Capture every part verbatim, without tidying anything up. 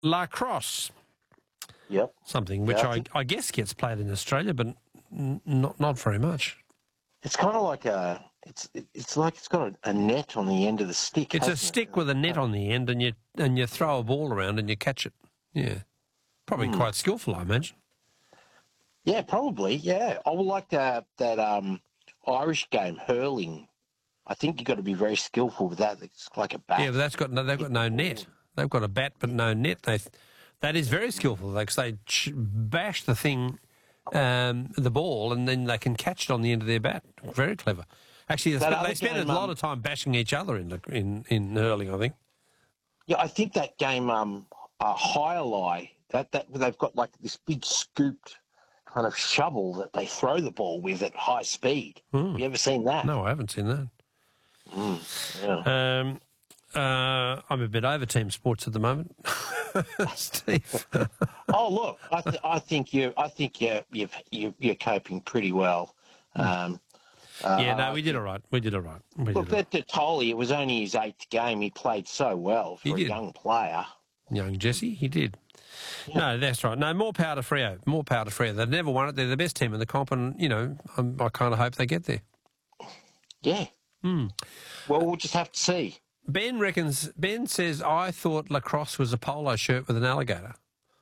lacrosse. Yep. Something which Yeah, I I, think- I guess gets played in Australia, but n- not not very much. It's kind of like a. It's it's like it's got a, a net on the end of the stick. It's a hasn't stick it? with a net on the end, and you and you throw a ball around and you catch it. Yeah, probably Hmm. quite skillful, I imagine. Yeah, probably. Yeah, I would like that that um, Irish game hurling. I think you've got to be very skillful with that. It's like a bat. Yeah, but that's got no, they've got no net. They've got a bat but no net. They that is very skillful because they ch- bash the thing, um, the ball, and then they can catch it on the end of their bat. Very clever. Actually, they That spend, other they spend game, a lot um, of time bashing each other in the, in in hurling. I think. Yeah, I think that game, um, uh, high lie, that that they've got like this big scooped kind of shovel that they throw the ball with at high speed. Hmm. Have you ever seen that? No, I haven't seen that. Yeah. Um, uh, I'm a bit over team sports at the moment, Steve. Oh, look, I, th- I think you, I think you, you've, you, you're coping pretty well. Um, yeah, uh, no, we did all right. We did all right. We did Look, all right. that Tolly, it was only his eighth game. He played so well for He a did. young player. Young Jesse, he did. No, that's right. No, more power to Freo. More power to Freo. They've never won it. They're the best team in the comp, and, you know, I'm, I kind of hope they get there. Yeah. Hmm. Well, we'll just have to see. Ben reckons, Ben says, I thought lacrosse was a polo shirt with an alligator.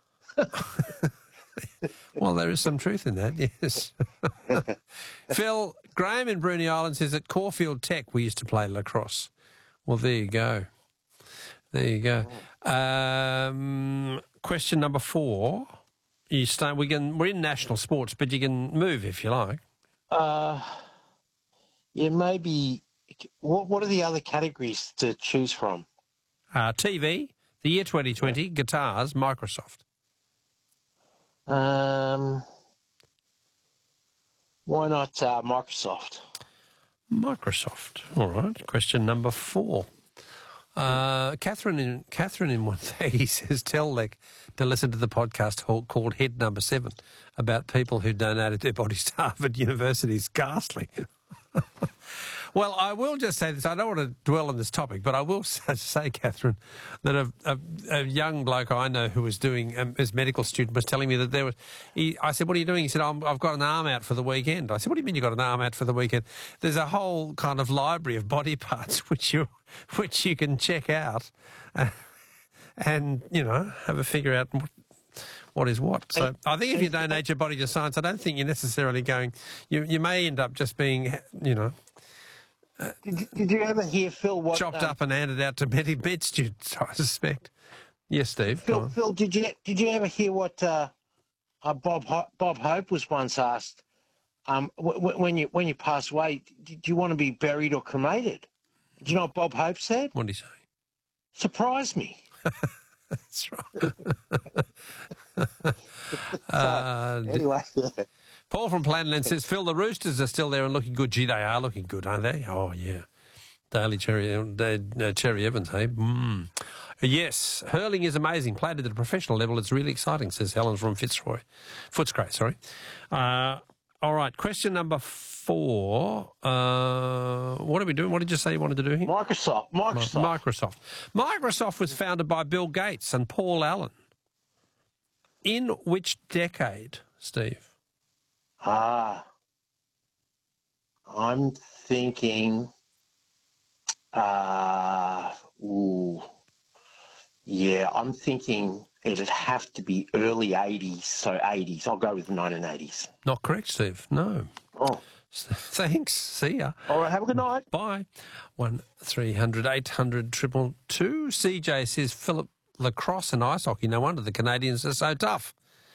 Well, there is some truth in that, yes. Phil, Graham in Bruny Island says at Caulfield Tech we used to play lacrosse. Well, there you go. There you go. Um, question number four. You start, we can, we're in national sports, but you can move if you like. Uh, yeah, maybe. What What are the other categories to choose from? Uh, T V, the year twenty twenty, guitars, Microsoft. Um, why not uh, Microsoft? Microsoft. All right. Question number four. Uh, Catherine in Catherine in one thirty says, tell Lek to listen to the podcast called Head Number Seven about people who donated their bodies to Harvard University. It's ghastly. Well, I will just say this. I don't want to dwell on this topic, but I will say, Catherine, that a, a, a young bloke I know who was doing, um, his medical student was telling me that there was, he, I said, what are you doing? He said, I'm, I've got an arm out for the weekend. I said, what do you mean you've got an arm out for the weekend? There's a whole kind of library of body parts which you, which you can check out uh, and, you know, have a figure out what, what is what. So I think if you donate your body to science, I don't think you're necessarily going, you, you may end up just being, you know, Did, did you ever hear Phil? What chopped um, up and handed out to many med students, I suspect. Yes, Steve. go Phil, on. Phil, did you did you ever hear what uh, uh, Bob Ho- Bob Hope was once asked? Um, w- w- when you when you pass away, do, do you want to be buried or cremated? Do you know what Bob Hope said? What did he say? Surprise me. That's right. uh, Anyway, yeah. Paul from Planland says, Phil, the Roosters are still there and looking good. Gee, they are looking good, aren't they? Oh, yeah. Daly Cherry, uh, Cherry Evans, hey? Mm. Yes, hurling is amazing. Played at a professional level. It's really exciting, says Helen from Fitzroy. Footscray, sorry. Uh, all right, question number four. Uh, what are we doing? What did you say you wanted to do here? Microsoft. Microsoft. Microsoft. Microsoft was founded by Bill Gates and Paul Allen. In which decade, Steve? Ah, I'm thinking. Uh, ooh, yeah, I'm thinking it'd have to be early eighties, so eighties. I'll go with the nineteen eighties. Not correct, Steve. No. Oh, Thanks. See ya. all right. Have a good night. Bye. One three hundred eight hundred triple two. C J says Philip lacrosse and ice hockey. No wonder the Canadians are so tough.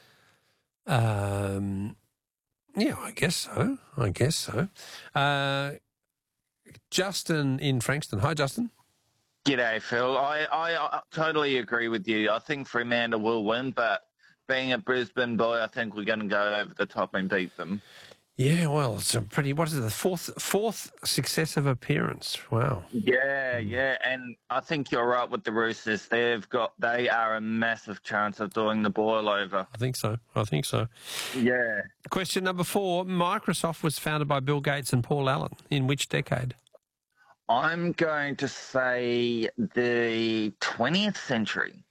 Um. Yeah, I guess so. I guess so. Uh, Justin in Frankston. Hi, Justin. G'day, Phil. I, I, I totally agree with you. I think Fremantle will win, but being a Brisbane boy, I think we're going to go over the top and beat them. Yeah, well, it's a pretty, what is it, the fourth fourth successive appearance. Wow. Yeah, yeah, and I think you're right with the Roosters. They've got, they are a massive chance of doing the boil over. I think so. I think so. Yeah. Question number four. Microsoft was founded by Bill Gates and Paul Allen. In which decade? I'm going to say the twentieth century.